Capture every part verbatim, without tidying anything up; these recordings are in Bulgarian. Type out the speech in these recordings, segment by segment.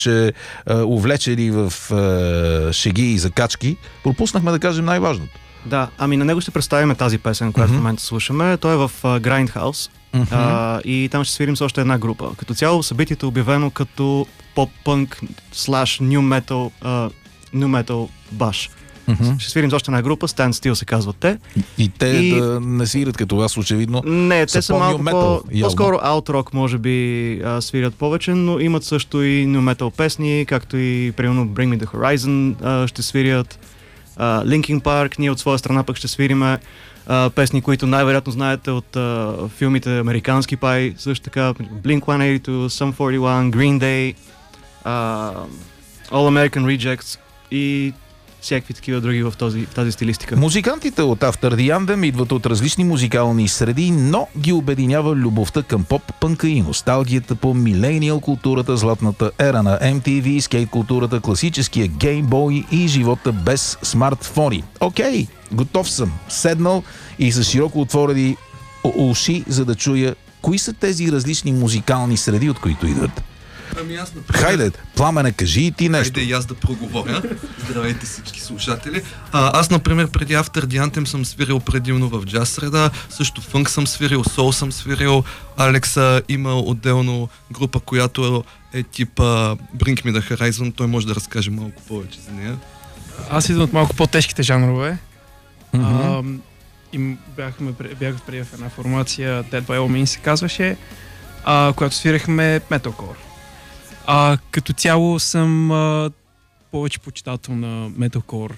че увлечени в е, шеги и закачки, пропуснахме да кажем най-важното. Да, ами на него ще представим тази песен, която mm-hmm. в момента слушаме. Той е в uh, Grindhouse mm-hmm. uh, и там ще свирим с още една група. Като цяло събитието е обявено като поп-пънк slash new metal, uh, new metal bash. Mm-hmm. Ще свирим с още една група, Stand Still се казват те. И, и те и... да не свират като вас, очевидно. Не, те са малко metal, по, по-скоро out-rock, може би, а, свирят повече, но имат също и new metal песни, както и, примерно, Bring Me The Horizon а, ще свирят. Uh, Linkin Park, ние от своя страна пък ще свириме uh, песни, които най-вероятно знаете от uh, филмите Американски пай, също така Blink one eighty-two, Sum forty-one, Green Day, uh, All American Rejects и всякакви такива други в, този, в тази стилистика. Музикантите от After the Anthem идват от различни музикални среди, но ги обединява любовта към поп-пънка и носталгията по милениал културата, златната ера на Ем Ти Ви, скейт културата, класическия геймбой и живота без смартфони. Окей, готов съм. Седнал и с широко отворени уши, за да чуя кои са тези различни музикални среди, от които идват. Ами аз, например... Хайде, Пламене, кажи и ти нещо. Хайде и аз да проговоря. Здравейте всички слушатели. А, аз, например, преди After the Anthem съм свирил предимно в джаз среда, също фънк съм свирил, сол съм свирил. Алекса има отделно група, която е типа Bring Me The Horizon. Той може да разкаже малко повече за нея. Аз идвам от малко по-тежките жанрове. Mm-hmm. А, и бяхме, бях преди в една формация, Dead by All Means се казваше, а, която свирахме metalcore. А, като цяло съм а, повече почитател на металкор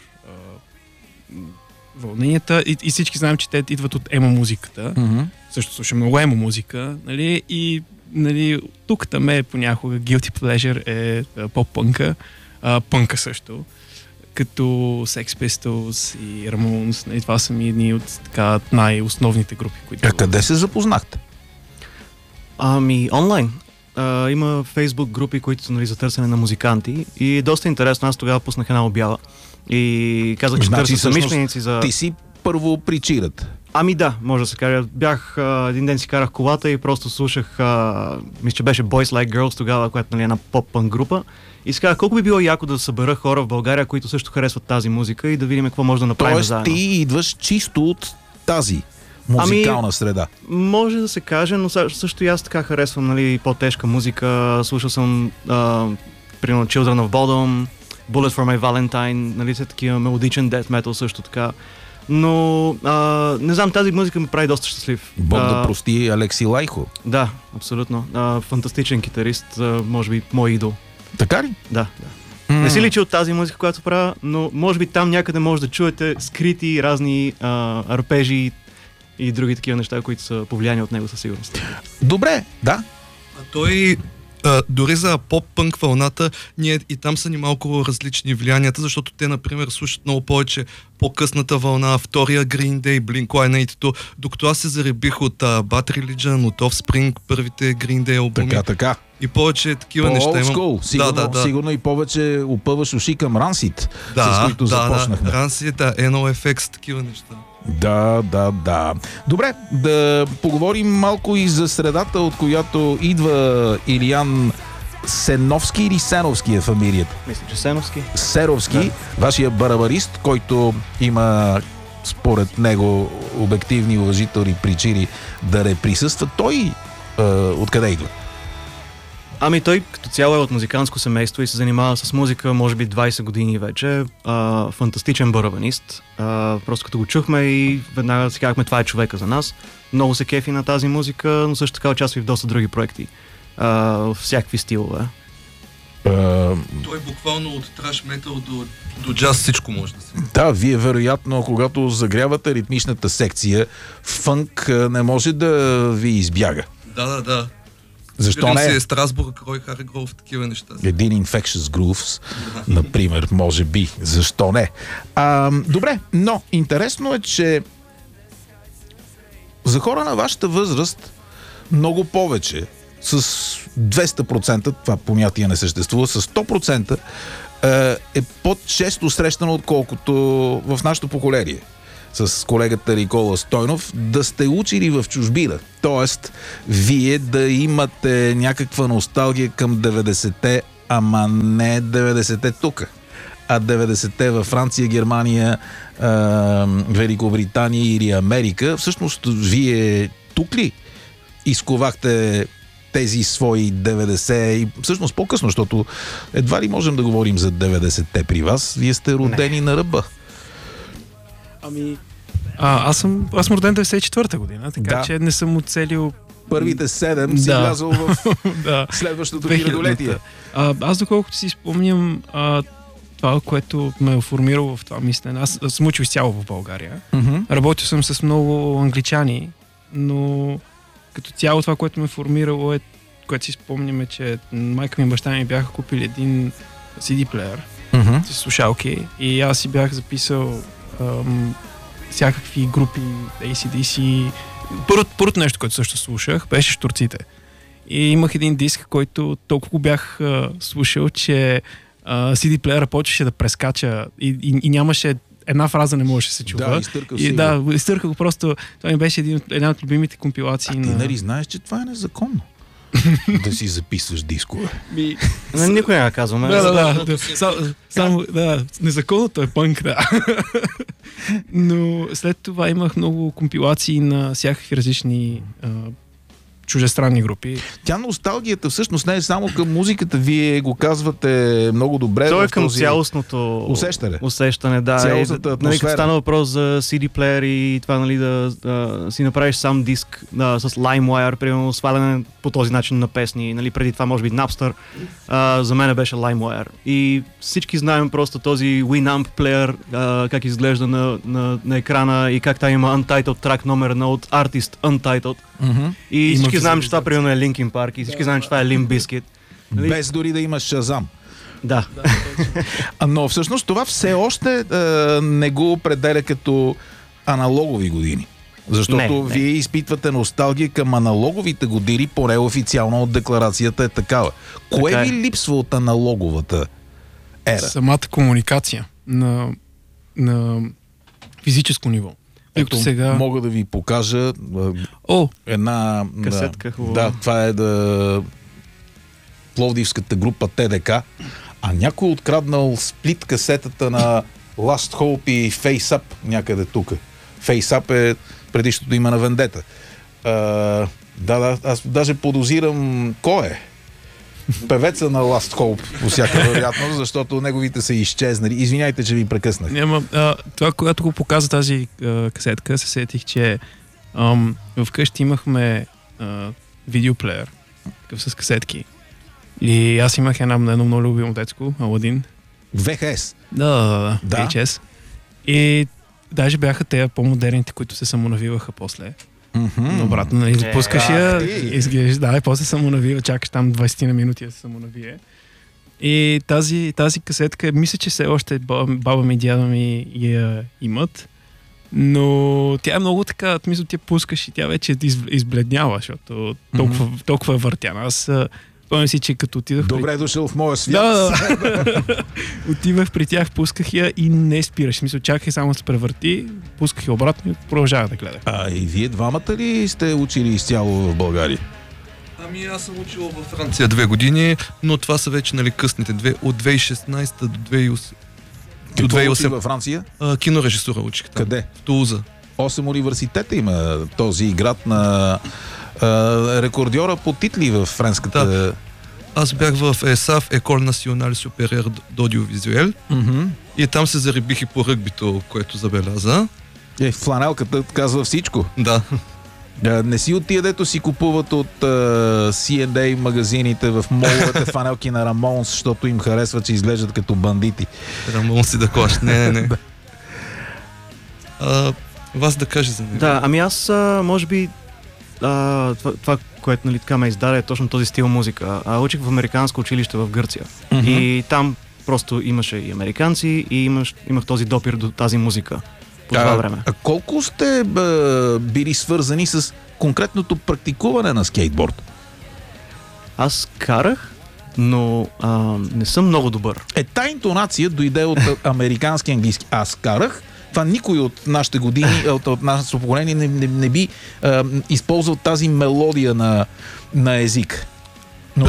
вълненията и, и всички знаем, че те идват от емо музиката. Mm-hmm. Също слушам много емо музика, нали? И нали, тук там е понякога guilty pleasure е а, поп-пънка, а, пънка също, като Sex Pistols и Ramones. Нали? Това са ми едни от така, най-основните групи, които... А къде се запознахте? Ами, онлайн. Uh, има фейсбук групи, които са нали, за търсене на музиканти и доста интересно. Аз тогава пуснах една обява и казах, че значи, търся съмишленици за... Ти си първо причират. Ами да, може да се каже. Бях, uh, един ден си карах колата и просто слушах, uh, мисля, че беше Boys Like Girls тогава, която нали, една поп-пънк група. И си казах, колко би било яко да събера хора в България, които също харесват тази музика и да видим какво може да направим Тоест, заедно. Тоест ти идваш чисто от тази музикална ами, среда. Може да се каже, но също и аз така харесвам нали, по-тежка музика. Слушал съм а, примерно Children of Bodom, Bullet for My Valentine, нали са такива мелодичен death metal също така. Но а, не знам, тази музика ми прави доста щастлив. Бог а, да прости Алекси Лайхо. Да, абсолютно. А, фантастичен китарист, а, може би мой идол. Така ли? Да, да. Mm. Не си личи от тази музика, която правя, но може би там някъде може да чуете скрити разни а, арпежи и други такива неща, които са повлияни от него със сигурност. Добре, да. А той, а, дори за поп-пънк вълната, ние и там са ни малко различни влиянията, защото те, например, слушат много повече по-късната вълна, втория Green Day, Blink one eighty-two, докато аз се заребих от uh, Bad Religion, от Offspring, първите Green Day албуми. Така, така. И повече такива неща имам. School. Сигурно, да, да, да. Сигурно и повече опъваш уши към Rancid, да, с които да, започнахме. Да, Rancid, да, Ен О Еф Екс, такива неща. Да, да, да. Добре, да поговорим малко и за средата, от която идва Илиян Сеновски или Сеновски е фамилията? Мисля, че Сеновски. Серовски, да. Вашия барабарист, който има според него обективни уважителни причини да не присъства. Той е, откъде идва? Ами той като цяло е от музиканско семейство и се занимава с музика може би двайсет години вече. А, фантастичен барабанист. А, просто като го чухме и веднага си казахме, това е човека за нас. Много се кефи на тази музика, но също така участва и в доста други проекти. А, в всякакви стилове. Uh, Той буквално от траш метал до, до джаз всичко може да се. Да, вие вероятно, когато загрявате ритмичната секция, фънк не може да ви избяга. Да, да, да. Защо Виждам не? си е Страсбург, Рой Харгров, такива неща. Един Infectious Grooves, например, може би. Защо не? А, добре, но интересно е, че за хора на вашата възраст много повече, с двеста процента, това понятие не съществува, с сто процента е по-често срещано, отколкото в нашето поколение. С колегата Никола Стойнов, да сте учили в чужбина. Тоест, вие да имате някаква носталгия към деветдесетте, ама не деветдесетте тук, а деветдесетте във Франция, Германия, а, Великобритания или Америка. Всъщност, вие тук ли изковахте тези свои деветдесет и всъщност по-късно, защото едва ли можем да говорим за деветдесетте при вас. Вие сте родени не. на ръба. Ами, а, аз съм, аз съм роден деветдесет и четвърта година, така да. че не съм оцелил първите седем си да. влязъл в да. следващото хилядолетие. Аз доколкото си спомням а, това, което ме е формирало в това мислене. Аз съм учил изцяло в България. Mm-hmm. Работил съм с много англичани, но като цяло това, което ме е формирало е, което си спомняме, че майка ми и баща ми бяха купили един си ди плеер Mm-hmm. с слушалки и аз си бях записал ам, всякакви групи Ей Си Ди Си. Първото, първото нещо, което също слушах, беше Щурците. И имах един диск, който толкова бях а, слушал, че а, си ди плеера почваше да прескача и, и, и нямаше една фраза не можеше да се чува. Да, изтъркал и, си. да, изтърках го просто. Това ми беше един, една от любимите компилации. А ти на... нали знаеш, че това е незаконно? Да си записваш дискове. Ми... Не, никой не казваме. Да, да, да. да. Само, само, да, незаконното е пънк, да. Но след това имах много компилации на всякакви различни а, чужестранни групи. Тя носталгията всъщност не е само към музиката. Вие го казвате много добре. То е в към този цялостното усещане. усещане да. Цялостната Е, нали, атмосфера. като стана въпрос за си ди плеер и това, нали, да, да си направиш сам диск да, с LimeWire, примерно сваляне по този начин на песни. Нали, преди това може би Napster. А, за мен беше LimeWire. И всички знаем просто този Winamp плеер, а, как изглежда на, на, на екрана и как там има Untitled трак номер едно от Artist Untitled. Mm-hmm. И Има всички знаем, че това визуализация. примерно е Linkin Park и всички знаем, че това е Limp Bizkit. Нали? Без дори да имаш Шазам. Да. А, но всъщност това все още е, не го определя като аналогови години. Защото Не, не. вие изпитвате носталгия към аналоговите години, поне официално от декларацията е такава. Кое Така е. ви липсва от аналоговата ера? Самата комуникация на, на физическо ниво. Тъй като Ето, сега... мога да ви покажа а, О, една... Касетка, да, хубава. да, това е да пловдивската група Те Де Ка, а някой откраднал сплит касетата на Last Hope и Face Up някъде тук. Face Up е предишното име на Вендета. А, да, да, аз даже подозирам кой е. Певеца на Last Hope, по всяка вероятност, защото неговите са изчезнали. Извиняйте, че ви прекъснах. няма, а, това, когато го показа тази а, касетка, се сетих, че ам, вкъщи имахме а, видеоплеер, такъв с касетки. И аз имах една, едно много любимо детско, Аладин. В Х С. Да, да, да, Да. Ейч Ес. И даже бяха те по-модерните, които се самонавиваха после. Мгм. Обратно, нали, запускаш Ах я, ти. изглеждаш, да, и после се самонавива, чакаш там двайсет на минути да се самонавие. И тази, тази касетка, мисля, че все още баба, баба ми и дядо ми я имат, но тя е много така, мисля, ти я пускаш и тя вече из, избледнява, защото толкова, толкова е въртяна. Аз а, спомням си, че като отидох... при- Добре дошъл в моя свят. Да, да, да. Отивах при тях, пусках я и не спираш. Мисля, чаках само да се превърти, пусках я обратно и продължавах да гледах. А и вие двамата ли сте учили изцяло в България? Ами аз съм учил във Франция две години, но това са вече, нали, късните две, от две хиляди и шестнадесета до две хиляди и осемнадесета. До Какво две хиляди и учи осемнадесета. във Франция? А, кинорежисура учих там. Къде? В Тулуза. Осем университета има този град на а, рекордьора по титли в френската... Да. Аз бях в ЕСАФ, École Nationale Supérieure d'Audiovisuel, Мгм. и там се зарибих и по ръгбито, което забеляза. Е, фланелката казва всичко. Да. А, не си от тия, дето си купуват от а, Си енд Ей магазините в моловете фанелки на Рамонс, защото им харесва, че изглеждат като бандити. Рамон си да кош. Не, не, не. А, вас да каже за него. Да, ами аз, а, може би, а, това, това, което, нали, така ме издаде, е точно този стил музика. А, учих в американско училище в Гърция. Мгм. И там просто имаше и американци, и имаш, имах този допир до тази музика по това а, време. А колко сте бе, били свързани с конкретното практикуване на скейтборд? Аз карах, но а, не съм много добър. Е, та интонация дойде от американски английски. Аз карах. Това никой от нашите години, от, от нашето поколение не, не, не би а, използвал тази мелодия на, на език. Но При-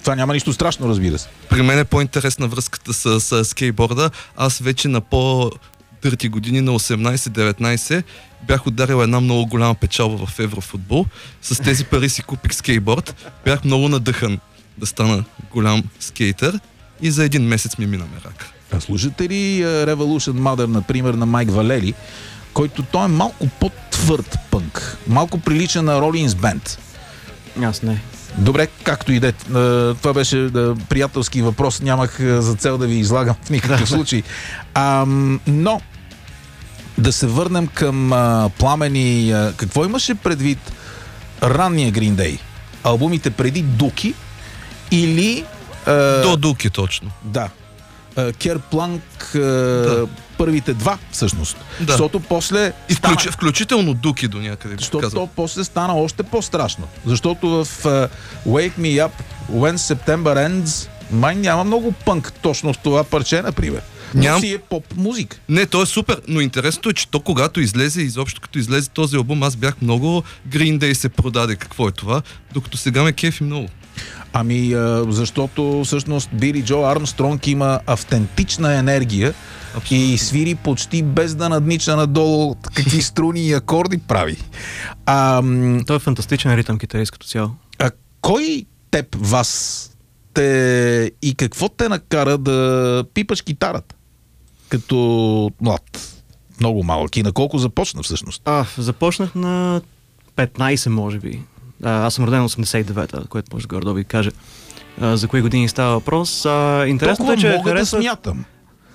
това няма нищо страшно, разбира се. При мен е по-интересна връзката с, с скейтборда. Аз вече на по-дърти години, на осемнайсет-деветнайсет, бях ударил една много голяма печалба в еврофутбол. С тези пари си купих скейтборд. Бях много надъхан да стана голям скейтър и за един месец ми мина мерак. А слушате ли uh, Revolution Mother, например, на Майк Валери, който той е малко по-твърд пънк, малко прилича на Rollins Band? Аз не. Добре, както и да е. Това беше uh, приятелски въпрос, нямах uh, за цел да ви излагам в никакъв случай. А, но да се върнем към uh, Пламени. Uh, какво имаше предвид ранния Green Day? Албумите преди Дуки или... Uh, До Дуки, точно. Да. Керпланк, да. Първите два, всъщност. Да. Защото после... И включ, стана... включително Дуки до някъде. Защото то после стана още по-страшно. Защото в uh, Wake Me Up, When September Ends, май няма много пънк точно в това парче, например. Ням... Но си е поп-музика. Не, то е супер, но интересното е, че то когато излезе, изобщо като излезе този албум, аз бях много Green Day се продаде. Какво е това? Докато сега ме кефи много. Ами, а, защото всъщност Били Джо Армстронг има автентична енергия. Абсолютно. И свири почти без да наднича надолу какви струни и акорди прави. А, Той е фантастичен ритъм китарист като цяло. А кой теб, вас, те и какво те накара да пипаш китарата? Като млад, много малък. И на колко започна всъщност? А, започнах на петнайсет, може би. А, аз съм роден осемдесет и девета, което може горе да ви каже а, за кои години става въпрос. А, интересното е, че мога харесват... да смятам.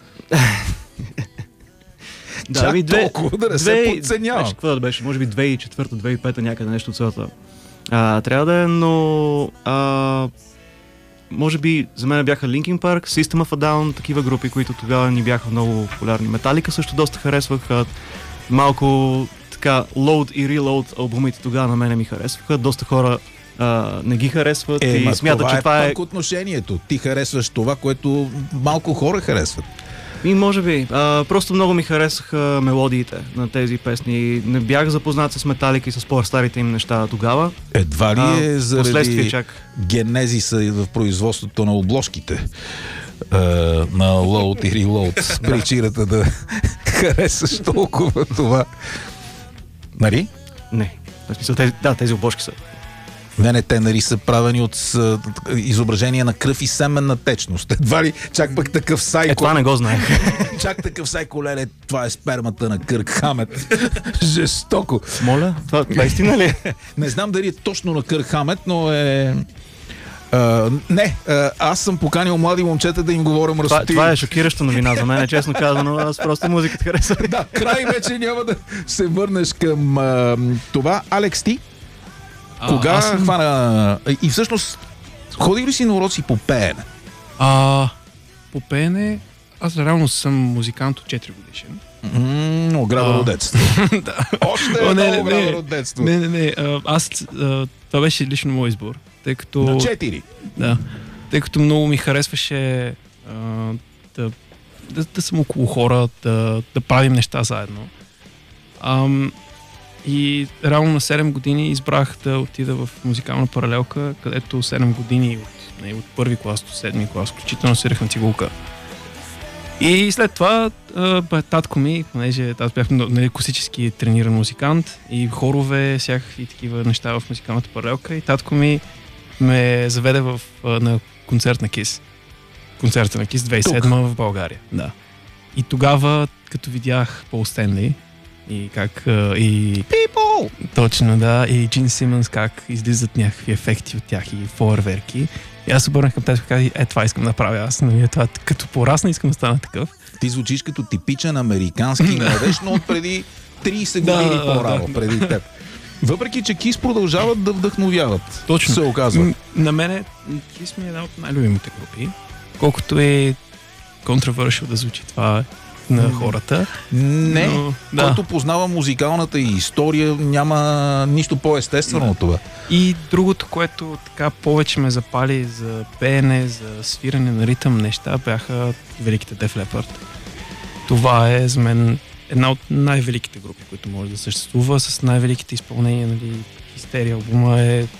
Да, Чак ми две, толкова да не две, се подценявам. Беше, какво да беше? Може би две хиляди и четвърта, две хиляди и пета, някъде нещо от сорта. А, трябва да е, но а, може би за мен бяха Linkin Park, System of a Down, такива групи, които тогава ни бяха много популярни. Металика също доста харесвах. А, малко така Load и Reload албумите тогава на мене ми харесваха. Доста хора а, не ги харесват Е, и смятат, това че е това е... пък отношението. Ти харесваш това, което малко хора харесват. И може би. А, просто много ми харесаха мелодиите на тези песни. Не бях запознат с Металика и с по-старите им неща тогава. Едва ли е а, заради чак. генезиса в производството на обложките а, на Load и Reload. Причината да харесаш толкова това. Нали? Не. В смисъл, тези, да, тези обложки са. Не, не, те нали са правени от с, изображение на кръв и семенна течност. Едва ли чак пък такъв сайко... Е, това не го знаех. Чак такъв сайко, леле, това е спермата на Кърк Хамет. Жестоко. Моля? Това, това истина ли е? Не знам дали е точно на Кърк Хамет, но е... Uh, не, uh, аз съм поканил млади момчета да им говоря мръсоти. Това, това е шокираща новина за мен, честно казано. Аз просто музиката харесвам. Да, край вече няма да се върнеш към uh, това. Алекс, ти? А, Кога аз съм... хвана... И всъщност, ходил ли си на уроци по пеене? А, по пеене, аз реално съм музикант от четири годишен. Mm, ограбено детство. Да. Още О, не, едно не, ограбено не, детство. Не, не, не. а, Аз, а, това беше лично мой избор. Тъй като... На четири? Да. Тъй като много ми харесваше а, да, да, да съм около хора, да, да правим неща заедно. Ам, и реално на седем години избрах да отида в музикална паралелка, където седем години от, не, от първи клас до седми клас, включително свирах на цигулка. И след това а, татко ми, понеже аз бях нали, класически трениран музикант и хорове, всякакви такива неща в музикалната паралелка, и татко ми ме заведе в, на концерт на Кис. Концерта на Кис две хиляди и седма в България. Да. И тогава, като видях Пол Стенли и как и... People! Точно, да. И Джин Симънс как излизат някакви ефекти от тях и фойерверки. И аз обърнах към тези и казах, е, това искам да правя. Аз, нали, това, като порасна, искам да стана такъв. Ти звучиш като типичен американски младеж, но от преди трийсет години да, по-рано, да. преди теб. Въпреки, че Кис продължават да вдъхновяват. Точно. Се оказва. М- на мене Кис ми е една от най-любимите групи. Колкото е controversial да звучи това на mm. хората. Не, но, да. който познава музикалната и история, няма нищо по-естествено да. от това. И другото, което така повече ме запали за пеене, за свирене на ритъм неща, бяха великите Def Leppard. Това е за мен една от най-великите групи, които може да съществува, с най-великите изпълнения, нали, Хистерия албума е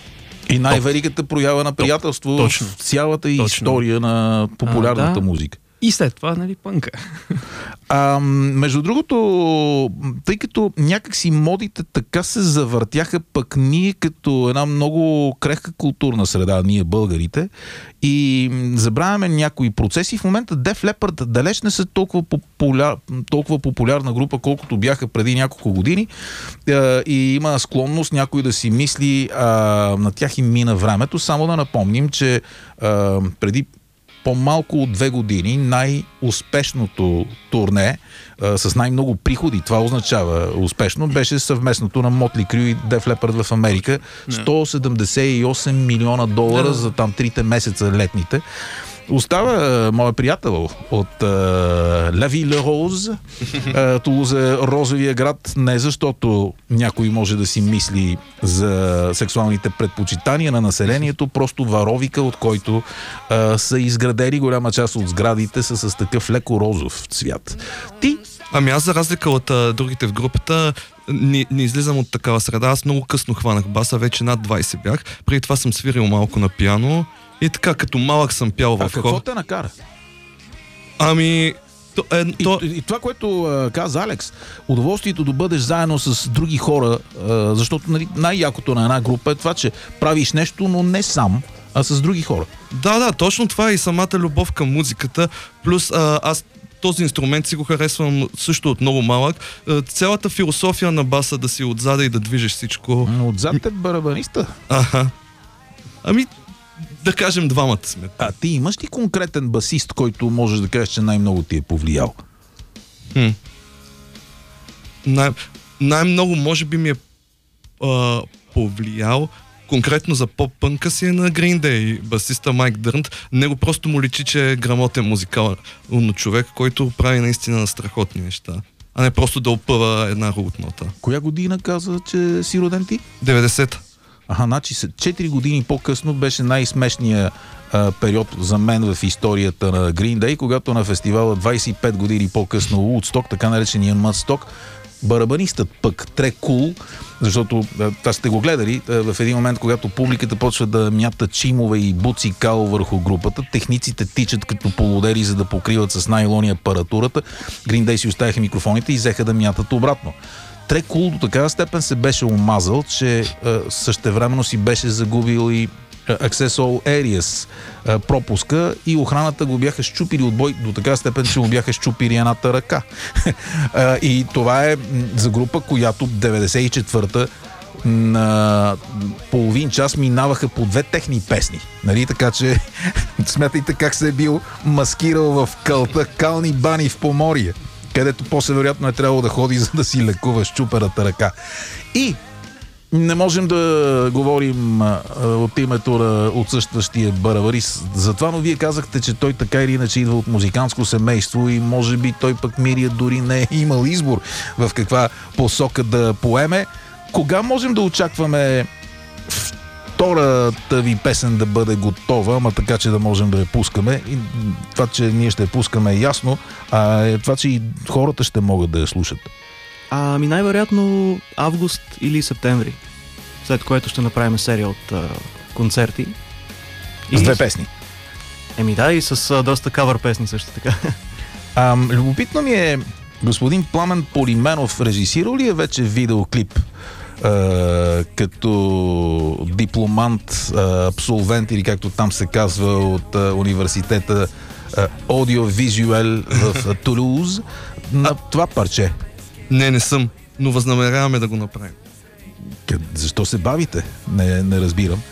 И най-великата проява на приятелство Точно. в цялата Точно. история на популярната А, да. музика. И след това, нали, пънка. А, между другото, тъй като някакси модите така се завъртяха, пък ние като една много крехка културна среда, ние българите, и забравяме някои процеси. В момента Def Leppard далеч не са толкова, популяр, толкова популярна група, колкото бяха преди няколко години, а, и има склонност някой да си мисли, а, на тях им мина времето. Само да напомним, че а, преди по-малко от две години най-успешното турне а, с най-много приходи, това означава успешно, беше съвместното на Motley Crue и Def Leppard в Америка. сто седемдесет и осем милиона долара Да. за там трите месеца летните. Остава моят приятел от La Ville Rose, Тулуза, розовия град, не защото някой може да си мисли за сексуалните предпочитания на населението, просто варовика, от който а, са изградени голяма част от сградите са с такъв леко розов цвят. Ти? Ами аз за разлика от а, другите в групата не, не излизам от такава среда. Аз много късно хванах баса, вече над двайсет бях. Преди това съм свирил малко на пиано и така като малък съм пял А в какво хор. те накара? Ами... То, е, И, то... и това, което а, каза Алекс, удоволствието да бъдеш заедно с други хора, а, защото нали, най-якото на една група е това, че правиш нещо, но не сам, а с други хора. Да, да, точно това е и самата любов към музиката. Плюс а, аз този инструмент си го харесвам също от много малък. А, цялата философия на баса да си отзада и да движиш всичко. Но отзад е барабаниста. Аха. Ами, да кажем двамата сме. А ти имаш ли конкретен басист, който можеш да кажеш, че най-много ти е повлиял? Хм. Най- най-много може би ми е а, повлиял конкретно за поп-пънка си е на Green Day, басиста Майк Дърнт. Него просто му личи, че е грамотен музикален човек, който прави наистина страхотни неща, а не просто да опъва една рултнота. Коя година каза, че си роден ти? деветдесета. Аха, значи четири години по-късно беше най-смешният а, период за мен в историята на Green Day, когато на фестивала двайсет и пет години по-късно Woodstock, така наречения Mudstock, барабанистът пък Трек Кул, защото това сте го гледали, в един момент, когато публиката почва да мята чимове и буци кал върху групата, техниците тичат като полудери, за да покриват с найлони апаратурата, Green Day си оставяха микрофоните и взеха да мятат обратно. Трек Кул до такава степен се беше омазал, че а, същевременно си беше загубил и Access All Areas а, пропуска и охраната го бяха щупили от бой до такава степен, че му бяха щупили едната ръка. а, и това е за група, която деветдесет и четвърта на половин час минаваха по две техни песни. Нали? Така че смятайте как се е бил маскирал в кълта Кални бани в Поморие, където после вероятно е трябвало да ходи, за да си лекува щуперата ръка. И не можем да говорим а, от името на отсъстващия барабарист за това, но вие казахте, че той така или иначе идва от музикантско семейство и може би той пък Мирия дори не е имал избор в каква посока да поеме. Кога можем да очакваме втората ви песен да бъде готова, ама така, че да можем да я пускаме? И това, че ние ще я пускаме е ясно, а е това, че и хората ще могат да я слушат. Ами най-вероятно август или септември, след което ще направим серия от а, концерти. С две песни. Еми да, и с а, доста кавър песни също така. А, любопитно ми е, господин Пламен Полименов режисирал ли е вече видеоклип а, като дипломант, а, абсолвент или както там се казва от а, университета Аудиовизуел в Тулуз на това парче? Не, не съм, но възнамеряваме да го направим. Защо се бавите? Не, не разбирам.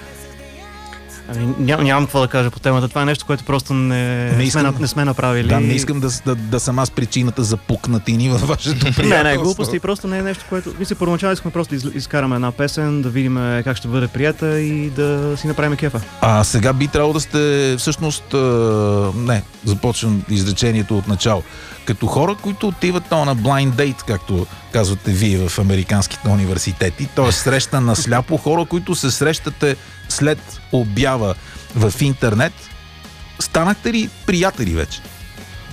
Ами, ням, нямам какво да кажа по темата. Това е нещо, което просто не, Не не, искам- сме, не сме направили. Да, не искам да, да, да съм аз причината за пукнатини във вашето приятелство. Не, не, глупости, просто не е нещо, което... Мисля, първоначално искаме просто да из, изкараме една песен, да видим как ще бъде прията и да си направим кефа. А сега би трябвало да сте всъщност... А, не, започвам изречението от начало. Като хора, които отиват на blind date, както казвате вие в американските университети, т.е. среща на сляпо, хора, които се срещате след обява в интернет, станахте ли приятели вече?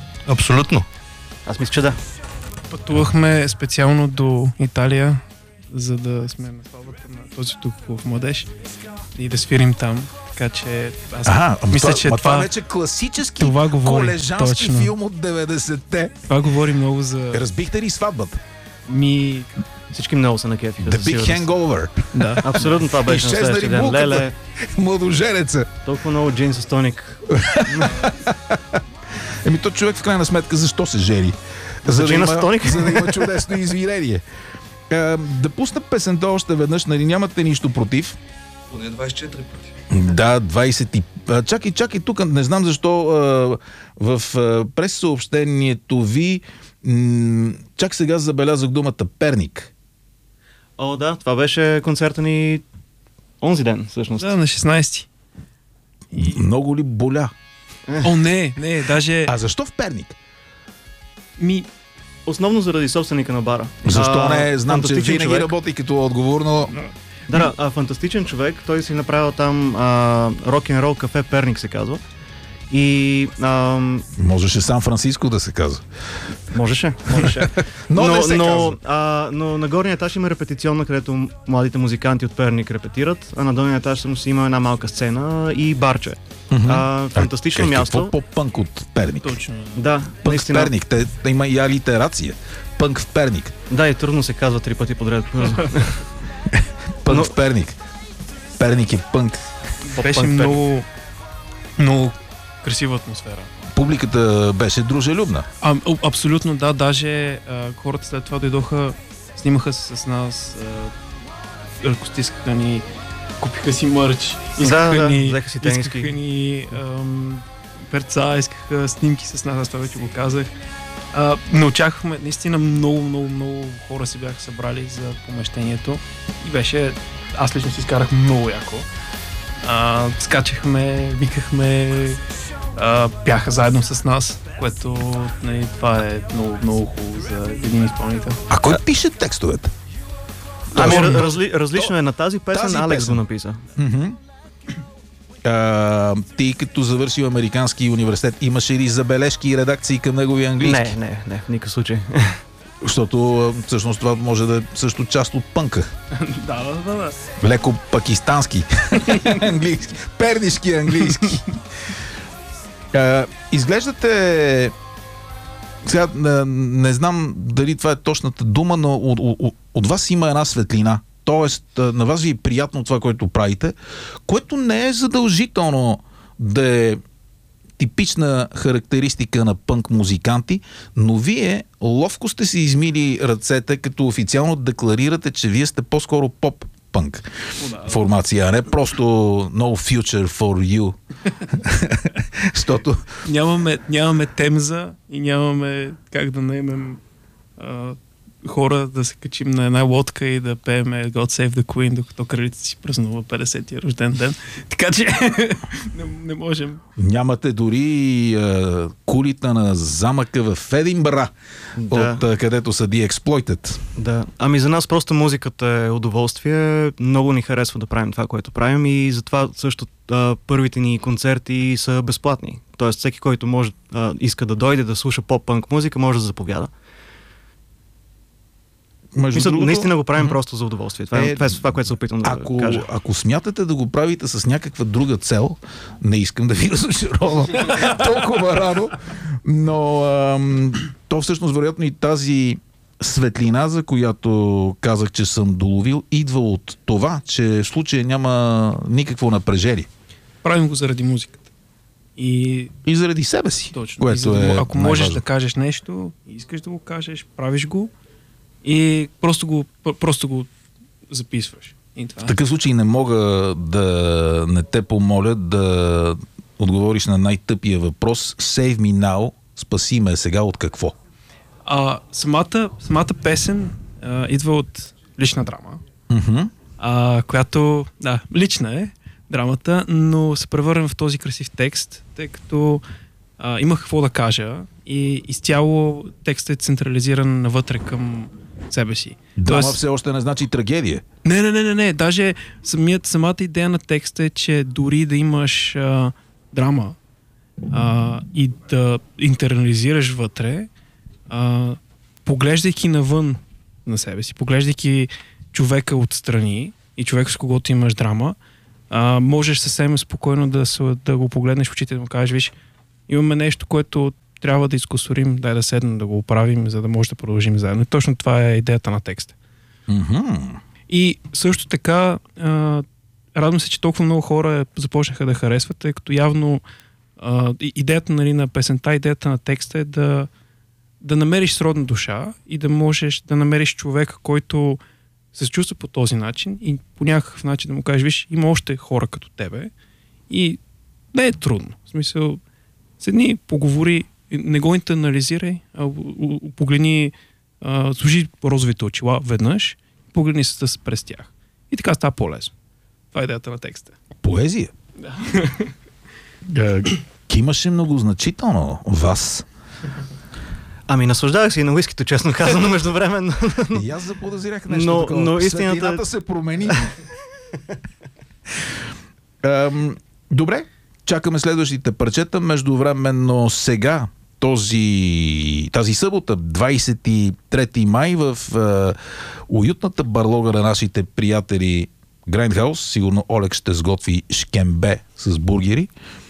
Абсолютно. Аз мисля, че да. Пътувахме специално до Италия за да сме на сватбата на този тук в Младеж и да свирим там. Така че аз Ага, мисля, това, че това, това, това вече класически това говори, колежански точно. филм от деветдесетте. Това говори много за... Разбихте ли сватбата? Ми... Всички много се накефиха. The със Big сигурност. Hangover. Да. Абсолютно това беше на Изчезна ли следващия ден. булката? Леле, Младоженеца. толкова много джин с тоник. Еми то човек в крайна сметка защо се жени? За да, Джина има, с тоник? за да има чудесно извинение. Е, да пусна песента още веднъж, нали нямате нищо против? Поне двайсет и четири пъти. Да, двайсет и... А, чакай, чакай, тук не знам защо а, в а, прес-съобщението ви м- чак сега забелязах думата Перник. О, да, това беше концерта ни онзи ден, всъщност. Да, на шестнайсети. Много ли боля? О, не, не, даже... А защо в Перник? Ми... Основно заради собственика на бара. Защо А, не? Знам, че фантастичен винаги човек. работи като отговор, но... Да, да, а, фантастичен човек. Той си направил там а, рок-н-рол кафе Перник се казва. И ам, Можеше Сан Франциско да се казва. можеше, можеше. Но, но, не се но, казва. а, но на горния етаж има репетиционна, където младите музиканти от Перник репетират, а на долния етаж само си има една малка сцена и барче. А, фантастично Е, място. Какво по-пънк от Перник? Точно. Да, Пънк наистина. в Перник. Те, те има и алитерация. Пънк в Перник. Да, и трудно се казва три пъти подред. Пънк Но- в Перник. Перник е пънк. Беше Пънк много... Много красива атмосфера. Публиката беше дружелюбна. А, а- абсолютно, да. Даже а, хората след това дойдоха, снимаха се с нас, а, ръкостискаха ни, купиха си мърч, искаха да, ни, взеха си тениски. искаха ни ам, перца, искаха снимки с нас, аз това вече го казах. А, не очаквахме, наистина много, много, много хора се бяха събрали за помещението и беше, аз лично си изкарах много яко. А, скачахме, викахме, а, пяха заедно с нас, което нали, това е много, много хубаво за един изпълнител. А кой пише текстовете? Ами, Точно. разли, различно е на тази песен, Тази Алекс песен. го написа. Мгм. А, ти като завършил американски университет, имаше ли забележки и редакции към неговия английски? Не, не, не, в никакъв случай. Защото а, всъщност това може да е също част от пънка. Да, да, да, да. Леко пакистански. английски. Пернишки английски. а, изглеждате... Сега не, не знам дали това е точната дума, но от, от, от вас има една светлина. Тоест, а, на вас ви е приятно това, което правите, което не е задължително да е типична характеристика на пънк музиканти, но вие ловко сте си измили ръцете, като официално декларирате, че вие сте по-скоро поп-пънк формация, а не просто no future for you. Защото Нямаме, нямаме темза и нямаме как да наемем а, хора да се качим на една лодка и да пееме God Save the Queen, докато кралицата си празнува петдесетия рожден ден. Така че не, не можем. нямате дори а, кулита на замъка в Единбра, Да. от а, където са The Exploited. Да. Ами за нас просто музиката е удоволствие. Много ни харесва да правим това, което правим и затова също а, първите ни концерти са безплатни. Тоест всеки, който може, а, иска да дойде да слуша поп-пънк музика, може да заповяда. Между Мисля, другото, наистина го правим мгм. просто за удоволствие. Това е, Е, това, е това, което се опитвам да Ако, кажа. ако смятате да го правите с някаква друга цел, не искам да ви разочаровам толкова рано, но ам, то всъщност вероятно и тази светлина, за която казах, че съм доловил, идва от това, че в случая няма никакво напрежение. Правим го заради музиката. И И заради себе си, точно. И което за да, е ако можеш най-важно. да кажеш нещо, искаш да го кажеш, правиш го и просто го, пр- просто го записваш. И това. В такъв случай не мога да не те помоля да отговориш на най-тъпия въпрос. Save me now, спаси ме сега от какво? А, самата, самата песен а, идва от лична драма, Мгм. а, която, да, лична е драмата, но се превърна в този красив текст, тъй като а, имах какво да кажа и изцяло текстът е централизиран навътре към себе си. Драма Тоест- все още не значи трагедия. Не, не, не, не, не. Даже самият, самата идея на текста е, че дори да имаш а, драма а, и да интернализираш вътре, а, поглеждайки навън на себе си, поглеждайки човека отстрани и човек, с когото имаш драма, а, можеш съвсем спокойно да, да го погледнеш в очите и да му кажеш, виж, имаме нещо, което трябва да изкусорим, дай да седнем да го оправим, за да може да продължим заедно. И точно това е идеята на текста. Mm-hmm. И също така, а, радвам се, че толкова много хора започнаха да харесват, тъй като явно а, идеята, нали, на песента, идеята на текста е да, да намериш сродна душа и да можеш да намериш човека, който се чувства по този начин и по някакъв начин да му кажеш, виж, има още хора като тебе и не е трудно. В смисъл, седни, поговори, не го интернализирай, а погледни, а, служи розовите очила веднъж, погледни се през тях. И така става по-лесно. Това е идеята на текста. Поезия? Да. Кимаше многозначително вас. Ами, наслаждавах се и на уискито, честно казано, междувременно. И аз заподозирах нещо но, такова. но истината... Светлината се промени. Ам, добре, чакаме следващите парчета. Междувременно сега, този, тази събота, двадесет и трети май, в е, уютната барлога на нашите приятели Grindhouse, сигурно Олег ще сготви шкембе с бургери.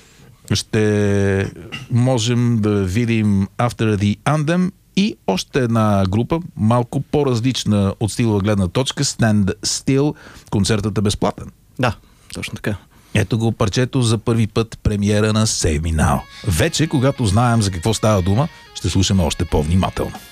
Ще можем да видим After the Anthem и още една група, малко по-различна от стилова гледна точка, Stand Still. Концертът е безплатен. Да, точно така. Ето го парчето за първи път, премиера на Save Me Now. Вече, когато знаем за какво става дума, ще слушаме още по-внимателно.